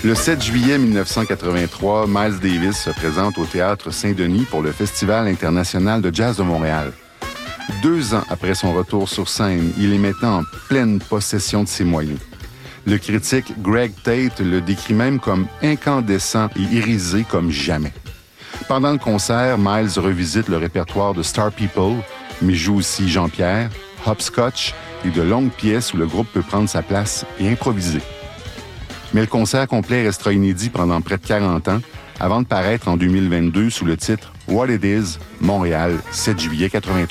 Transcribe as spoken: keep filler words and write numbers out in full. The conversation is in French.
Le sept juillet mille neuf cent quatre-vingt-trois, Miles Davis se présente au Théâtre Saint-Denis pour le Festival international de jazz de Montréal. Deux ans après son retour sur scène, il est maintenant en pleine possession de ses moyens. Le critique Greg Tate le décrit même comme incandescent et irisé comme jamais. Pendant le concert, Miles revisite le répertoire de Star People, mais joue aussi Jean-Pierre, Hopscotch et de longues pièces où le groupe peut prendre sa place et improviser. Mais le concert complet restera inédit pendant près de quarante ans, avant de paraître en deux mille vingt-deux sous le titre « What It Is, Montréal, sept juillet quatre-vingt-trois ».